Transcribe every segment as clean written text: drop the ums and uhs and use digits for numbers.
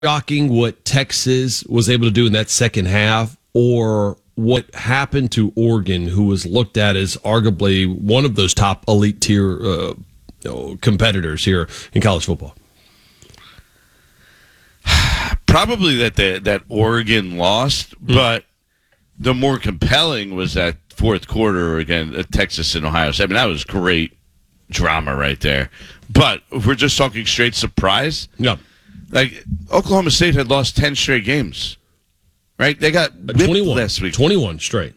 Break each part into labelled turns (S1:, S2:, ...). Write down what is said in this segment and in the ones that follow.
S1: shocking what Texas was able to do in that second half, or what happened to Oregon, who was looked at as arguably one of those top elite tier competitors here in college football?
S2: Probably that Oregon lost, but the more compelling was that fourth quarter again, Texas and Ohio State. I mean, that was great drama right there. But if we're just talking straight surprise,
S1: yeah,
S2: like Oklahoma State had lost 10 straight games, right? They got
S1: 21
S2: last week.
S1: 21 straight.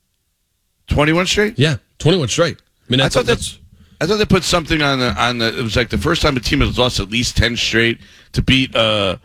S2: 21 straight?
S1: Yeah, 21 straight. I mean,
S2: I thought they put something on the. It was like the first time a team has lost at least 10 straight to beat a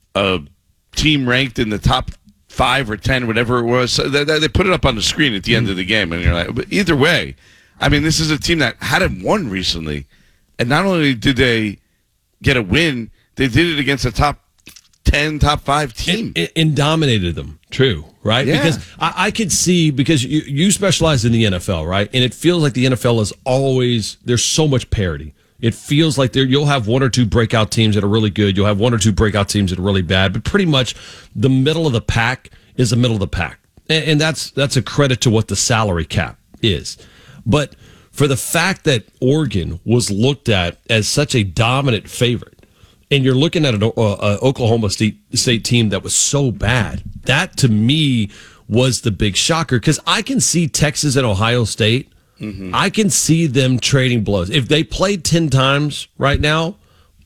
S2: team ranked in the top 5 or 10, whatever it was. So they put it up on the screen at the end of the game, and you're like, but either way, I mean, this is a team that hadn't won recently, and not only did they get a win, they did it against a top 10, top 5 team.
S1: And dominated them, true, right?
S2: Yeah.
S1: Because I could see, because you specialize in the NFL, right? And it feels like the NFL is always, there's so much parity. It feels like you'll have one or two breakout teams that are really good. You'll have one or two breakout teams that are really bad. But pretty much the middle of the pack is the middle of the pack. And that's a credit to what the salary cap is. But for the fact that Oregon was looked at as such a dominant favorite, and you're looking at an Oklahoma State team that was so bad, that to me was the big shocker. Because I can see Texas and Ohio State, I can see them trading blows. If they played 10 times right now,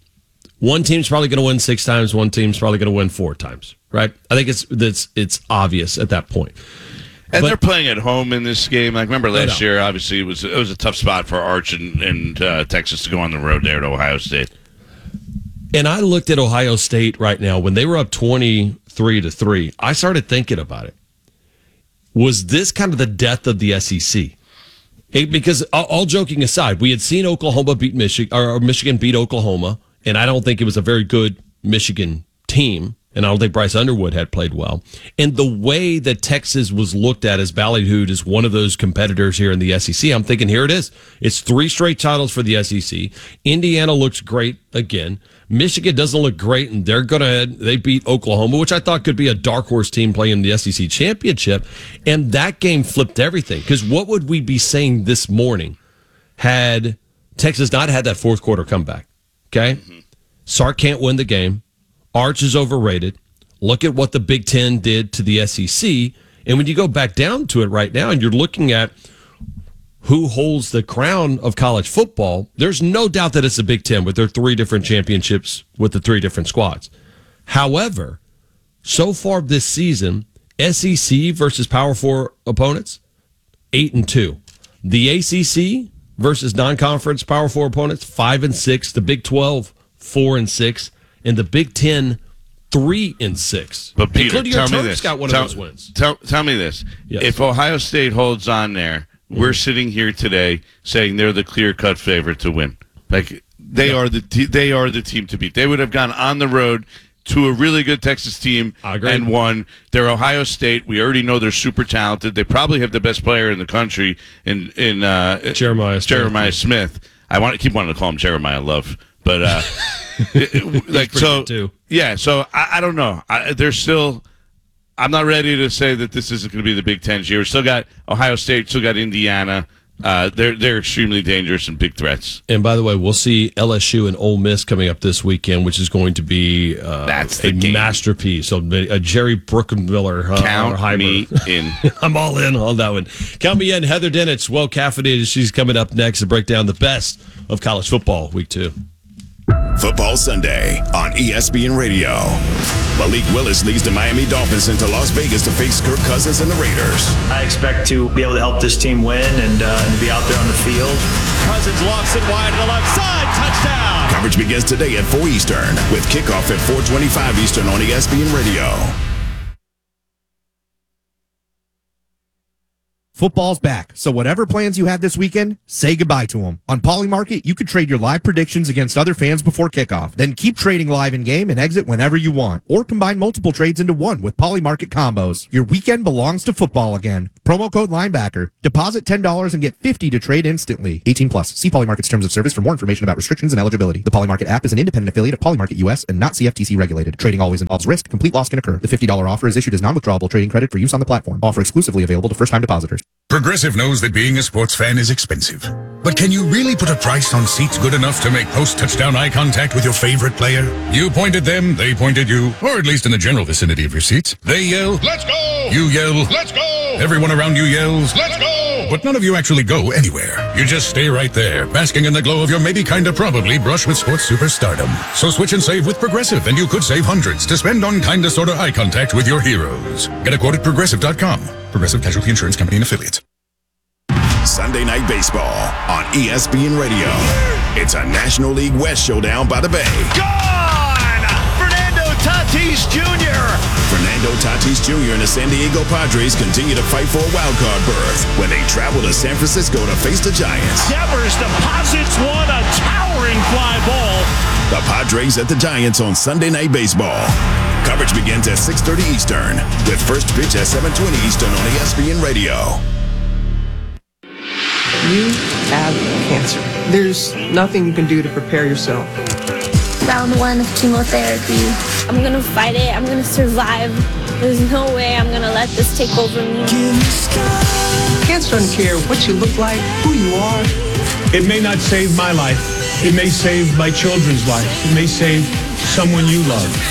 S1: one team's probably going to win 6 times, one team's probably going to win 4 times, right? I think it's obvious at that point.
S2: And they're playing at home in this game. Like, remember last year, obviously, it was a tough spot for Arch and Texas to go on the road there to Ohio State.
S1: And I looked at Ohio State right now. When they were up 23-3, I started thinking about it. Was this kind of the death of the SEC? Because all joking aside, we had seen Oklahoma beat Michigan, or Michigan beat Oklahoma, and I don't think it was a very good Michigan team, and I don't think Bryce Underwood had played well. And the way that Texas was looked at as ballyhooed as one of those competitors here in the SEC, I'm thinking, here it is. It's 3 straight titles for the SEC. Indiana looks great again. Michigan doesn't look great, and they beat Oklahoma, which I thought could be a dark horse team playing the SEC championship. And that game flipped everything. Because what would we be saying this morning had Texas not had that fourth quarter comeback? Okay? Sark can't win the game. Arch is overrated. Look at what the Big Ten did to the SEC. And when you go back down to it right now, and you're looking at who holds the crown of college football, there's no doubt that it's the Big Ten with their 3 different championships with the 3 different squads. However, so far this season, SEC versus Power 4 opponents, 8-2. The ACC versus non-conference Power 4 opponents, 5-6. The Big 12, 4-6. And the Big 10, 3-6.
S2: But Peter,
S1: including your Terps got one of those wins.
S2: Tell me this.
S1: Yes.
S2: If Ohio State holds on there, we're sitting here today saying they're the clear-cut favorite to win. Like they are the team to beat. They would have gone on the road to a really good Texas team and won. They're Ohio State. We already know they're super talented. They probably have the best player in the country in Jeremiah Smith. I want to keep wanting to call him Jeremiah Love, but like so too. Yeah. So I don't know. They're still. I'm not ready to say that this isn't going to be the Big Ten's year. We still got Ohio State, still got Indiana. They're extremely dangerous and big threats.
S1: And by the way, we'll see LSU and Ole Miss coming up this weekend, which is going to be
S2: That's
S1: a
S2: game.
S1: Masterpiece. So a Jerry Bruckenmiller.
S2: Count me in.
S1: I'm all in on that one. Count me in. Heather Dennett's well caffeinated. She's coming up next to break down the best of college football week 2.
S3: Football Sunday on ESPN Radio. Malik Willis leads the Miami Dolphins into Las Vegas to face Kirk Cousins and the Raiders.
S4: I expect to be able to help this team win and to be out there on the field.
S5: Cousins lofts it wide to the left side. Touchdown.
S3: Coverage begins today at 4 Eastern with kickoff at 4:25 Eastern on ESPN Radio.
S6: Football's back, so whatever plans you had this weekend, say goodbye to them. On Polymarket, you could trade your live predictions against other fans before kickoff. Then keep trading live in-game and exit whenever you want. Or combine multiple trades into one with Polymarket combos. Your weekend belongs to football again. Promo code Linebacker. Deposit $10 and get $50 to trade instantly. 18 plus. See Polymarket's terms of service for more information about restrictions and eligibility. The Polymarket app is an independent affiliate of Polymarket US and not CFTC regulated. Trading always involves risk. Complete loss can occur. The $50 offer is issued as non-withdrawable trading credit for use on the platform. Offer exclusively available to first-time depositors.
S7: Progressive knows that being a sports fan is expensive. But can you really put a price on seats good enough to make post-touchdown eye contact with your favorite player? You point at them, they point at you, or at least in the general vicinity of your seats. They yell, "Let's go!" You yell, "Let's go!" Everyone around you yells, "Let's go!" But none of you actually go anywhere. You just stay right there, basking in the glow of your maybe kinda probably brush with sports superstardom. So switch and save with Progressive, and you could save hundreds to spend on kinda sorta eye contact with your heroes. Get a quote at Progressive.com. Progressive Casualty Insurance Company and Affiliates.
S3: Sunday Night Baseball on ESPN Radio. It's a National League West showdown by the Bay.
S5: Gone! Fernando Tatis Jr.
S3: Fernando Tatis Jr. and the San Diego Padres continue to fight for a wildcard berth when they travel to San Francisco to face the Giants.
S5: Devers deposits one, a towering fly ball.
S3: The Padres at the Giants on Sunday Night Baseball. Coverage begins at 6:30 Eastern with first pitch at 7:20 Eastern on ESPN Radio.
S8: You have cancer. There's nothing you can do to prepare yourself.
S9: Round 1 of chemotherapy. I'm gonna fight it. I'm gonna survive. There's no way I'm gonna let this take over me.
S8: Cancer doesn't care what you look like, who you are.
S10: It may not save my life. It may save my children's life. It may save someone you love.